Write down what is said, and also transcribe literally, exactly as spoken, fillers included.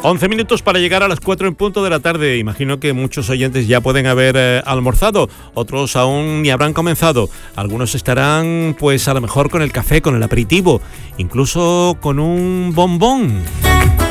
once minutos para llegar a las cuatro en punto de la tarde. Imagino que muchos oyentes ya pueden haber eh, almorzado, otros aún ni habrán comenzado. Algunos estarán, pues a lo mejor con el café, con el aperitivo, incluso con un bombón.